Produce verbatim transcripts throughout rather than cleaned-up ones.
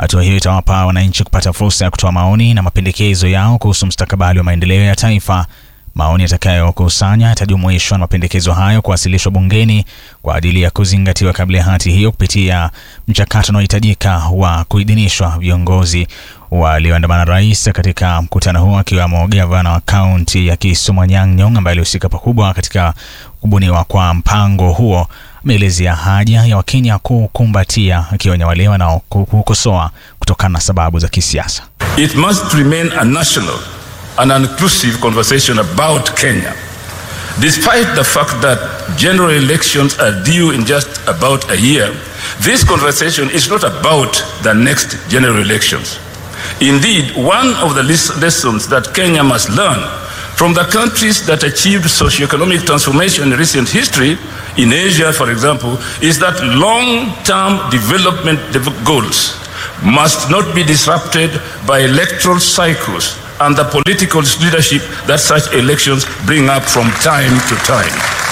Hatua hiyo itawapa wananchi kupata fursa ya kutoa maoni na mapendekezo yao kuhusu mustakabali wa maendeleo ya taifa. Maoni yatakayokusanya yatajumuishwa na mapendekezo hayo kuwasilishwa bungeni kwa ajili ya kuzingatiwa kabla ya hati hiyo kupitia mchakato unaohitajika wa kuidhinishwa. Viongozi walioandamana rais katika mkutano huo akiwemo gavana wa kaunti ya Kisumu Anyang' Nyong'o ambaye alihusika pakubwa katika kubuniwa kwa mpango huo ameelezea haja ya Wakenya kukumbatia, akionya wale wanaokukosoa kutokana na sababu za kisiasa. It must remain a national and an inclusive conversation about Kenya. Despite the fact that general elections are due in just about a year, this conversation is not about the next general elections. Indeed, one of the lessons that Kenya must learn from the countries that achieved socio-economic transformation in recent history, in Asia, for example, is that long-term development goals must not be disrupted by electoral cycles and the political leadership that such elections bring up from time to time.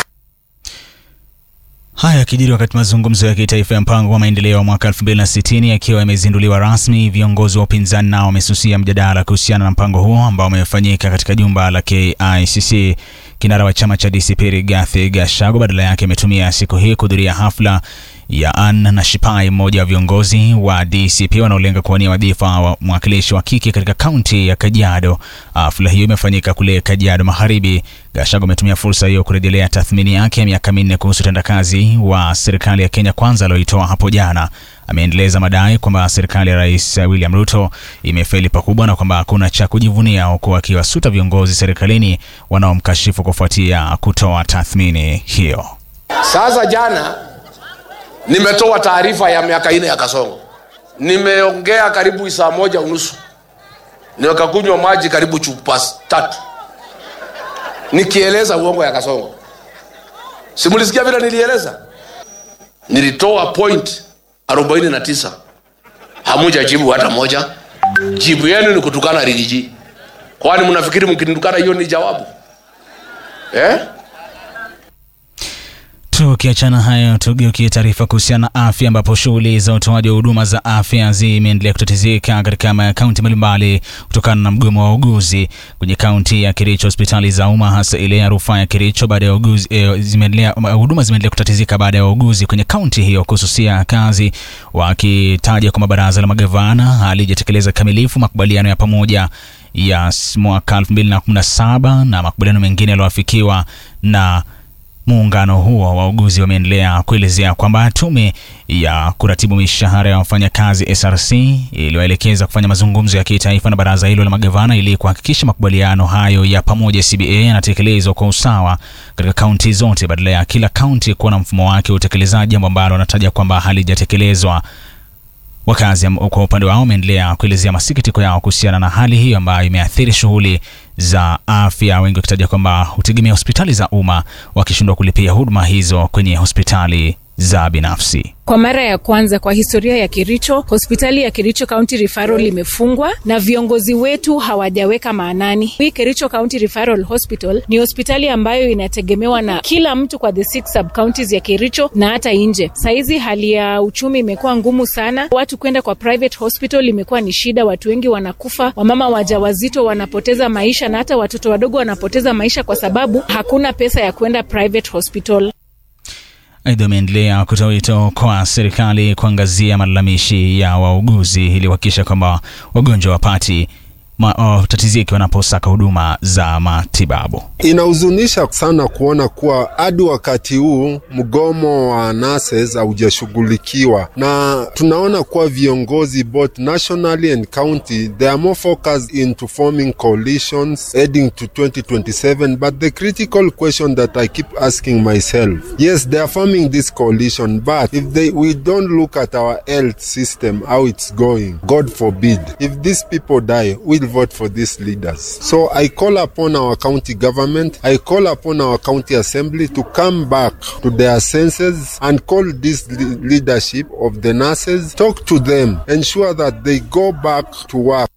Haya kijiri wakati mazungumzo ya kitaifa ya mpango wa maendeleo wa mwaka elfu mbili na sitini yakiwa yamezinduliwa rasmi, viongozi wa upinzani nao wamesusia mjadala kuhusiana na mpango huo ambao umefanyika katika jumba la K I C C. Kinara wa chama cha D C P Rigathi Gachagua badala yake ametumia siku hii kuhudhuria hafla ya Ann Nashipai, mmoja wa viongozi wa D C P wanaolenga kuwania wadhifa wa mwakilishi wa kike katika kaunti ya Kajiado. Hafla hiyo imefanyika kule Kajiado Magharibi. Gachagua ametumia fursa hiyo kurejelea tathmini yake ya miaka minne kuhusu utendakazi wa serikali ya Kenya Kwanza aliyoitoa hapo jana. Ameendeleza madai kwamba serikali ya Rais William Ruto imefeli pakubwa na kwamba hakuna cha kujivunia, huku akiwasuta viongozi serikalini wanaomkashifu kufuatia kutoa tathmini hiyo. Sasa jana nimetoa taarifa ya miaka ine ya Kasongo. Nimeongea karibu saa moja unusu. Nikakunywa maji karibu chupa tatu. Nikieleza uongo ya Kasongo. Simulisikia vile nilieleza? Nilitoa point arobaini na tisa. Hamuja jibu hata moja. Jibu yenu ni kutukana Rigiji. Kwani mnafikiri mkinitukana hiyo ni jawabu? Eh? Tukiachana hayo, tugeukie taarifa kuhusiana na afya ambapo shughuli za utoaji wa huduma za afya zimeendelea kutatizika katika kaunti mbalimbali kutokana na mgomo wa wauguzi. Kwenye kaunti ya Kericho, hospitali za umma hasa ile ya rufaa ya Kericho baada ya wauguzi eh, zimeendelea huduma zimeendelea kutatizika baada ya wauguzi kwenye kaunti hiyo kususia kazi, wakitaja kwamba baraza la magavana halijatekeleza kamilifu makubaliano ya pamoja ya mwaka elfu mbili na kumi na saba na makubaliano mengine yaliyoafikiwa na muungano huo. Wauguzi wameendelea kuelezea kwamba tume ya kuratibu mishahara ya wafanyakazi S R C iliwaelekeza kufanya mazungumzo ya kitaifa na baraza hilo la magavana ili kuhakikisha makubaliano hayo ya pamoja C B A yanatekelezwa kwa usawa katika kaunti zote badala ya kila kaunti kuwa na mfumo wake wa utekelezaji, jambo ambalo wanataja kwamba halijatekelezwa. Wakazi kwa upande wao wameendelea kuelezea masikitiko yao kuhusiana na hali hiyo ambayo imeathiri shughuli za afya, wengi wakitaja kwamba hutegemea hospitali za umma wakishindwa kulipia huduma hizo kwenye hospitali za binafsi. Kwa mara ya kwanza kwa historia ya Kericho, hospitali ya Kericho County Referral imefungwa na viongozi wetu hawajaweka maanani. Hii Kericho County Referral Hospital ni hospitali ambayo inategemewa na kila mtu kwa the six sub counties ya Kericho na hata nje. Saizi hali ya uchumi imekuwa ngumu sana. Watu kwenda kwa private hospital imekuwa ni shida, watu wengi wanakufa, wamama wajawazito wanapoteza maisha na hata watoto wadogo wanapoteza maisha kwa sababu hakuna pesa ya kwenda private hospital. Aidha, ameendelea kutoa wito kwa serikali kuangazia malalamishi ya wauguzi ili kuhakikisha kwamba wagonjwa wapati tatiziki wanaposaka huduma za matibabu. Inahuzunisha sana kuona kuwa hadi wakati huu mgomo wa nurses haujashughulikiwa, na tunaona kuwa viongozi both nationally and county they are more focused into forming coalitions heading to twenty twenty-seven. But the critical question that I keep asking myself, yes, they are forming this coalition, but if they we don't look at our health system, how it's going, God forbid, if these people die, we'll vote for these leaders. So I call upon our county government, I call upon our county assembly to come back to their senses and call this le- leadership of the nurses, talk to them, ensure that they go back to work.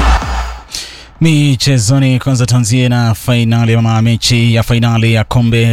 Michezoni, kwanza tuanzie na fainali ya mechi ya fainali ya kombe